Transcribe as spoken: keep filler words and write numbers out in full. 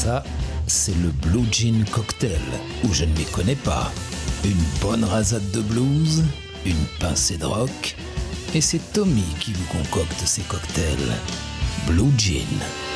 Ça, c'est le Blue Jean Cocktail, où je ne m'y connais pas. Une bonne rasade de blues, une pincée de rock, et c'est Tommy qui vous concocte ces cocktails. Blue Jean.